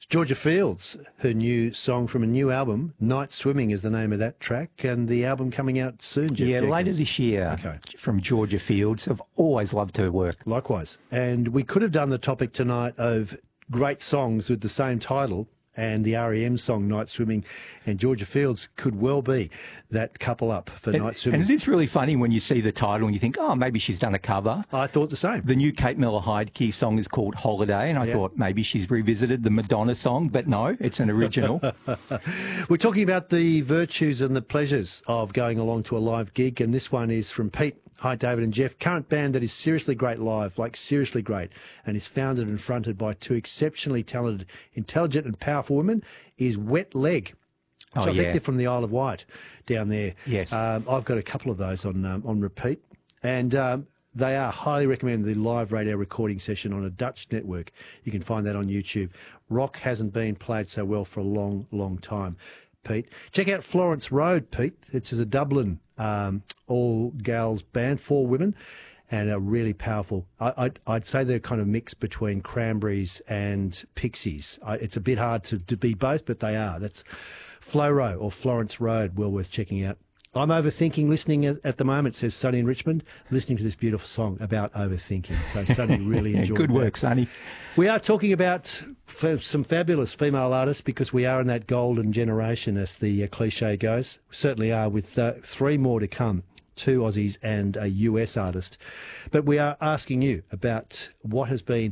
Georgia Fields, her new song from a new album, Night Swimming is the name of that track, and the album coming out soon, Jeff Jenkins. Later this year. Okay. From Georgia Fields. I've always loved her work. Likewise. And we could have done the topic tonight of great songs with the same title, and the R.E.M. song Night Swimming and Georgia Fields could well be that couple up for Night Swimming. And it is really funny when you see the title and you think, oh, maybe she's done a cover. I thought the same. The new Kate Miller-Heidke song is called Holiday, and I thought maybe she's revisited the Madonna song, but no, it's an original. We're talking about the virtues and the pleasures of going along to a live gig, and this one is from Pete. Hi, David and Jeff. Current band that is seriously great live, like seriously great, and is founded and fronted by two exceptionally talented, intelligent and powerful women, is Wet Leg. So I think they're from the Isle of Wight down there. Yes. I've got a couple of those on repeat. And they are highly recommend the live radio recording session on a Dutch network. You can find that on YouTube. Rock hasn't been played so well for a long, long time, Pete. Check out Florence Road, Pete. It's a Dublin all-gals band, 4 women, and are really powerful. I'd say they're kind of mixed between Cranberries and Pixies. It's a bit hard to be both, but they are. That's Floro or Florence Road, well worth checking out. I'm overthinking listening at the moment, says Sonny in Richmond, listening to this beautiful song about overthinking. So Sonny really enjoyed Good work, Sonny. We are talking about some fabulous female artists because we are in that golden generation, as the cliche goes. We certainly are, with 3 more to come, 2 Aussies and a US artist. But we are asking you about what has been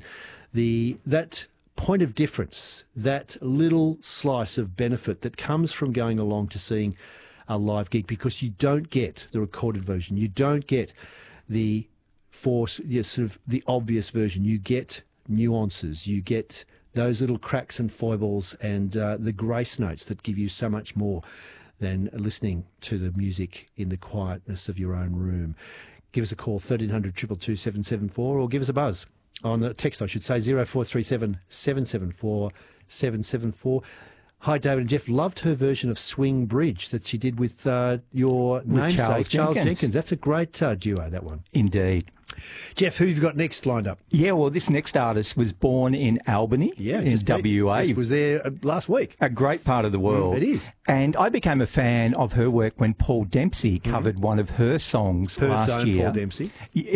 that point of difference, that little slice of benefit that comes from going along to seeing a live gig, because you don't get the recorded version, you don't get the sort of the obvious version, you get nuances, you get those little cracks and foibles and the grace notes that give you so much more than listening to the music in the quietness of your own room. Give us a call, 1300 222 774, or give us a buzz on the text, I should say, 0437 774 774. Hi, David and Jeff. Loved her version of Swing Bridge that she did with your namesake, Charles Jenkins. That's a great duo, that one. Indeed. Jeff, who have you got next lined up? Yeah, well, this next artist was born in Albany, in WA. He was there last week. A great part of the world. It is. And I became a fan of her work when Paul Dempsey covered one of her songs last year. Paul Dempsey.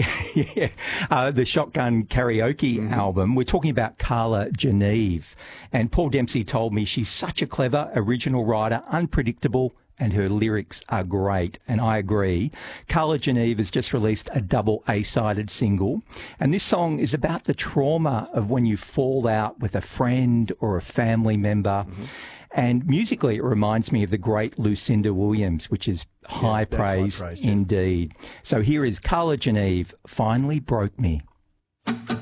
Yeah, the Shotgun Karaoke album. We're talking about Carla Geneve. And Paul Dempsey told me she's such a clever, original writer, unpredictable, and her lyrics are great, and I agree. Carla Geneve has just released a double A-sided single, and this song is about the trauma of when you fall out with a friend or a family member. And musically, it reminds me of the great Lucinda Williams, which is high praise indeed. So here is Carla Geneve, Finally Broke Me.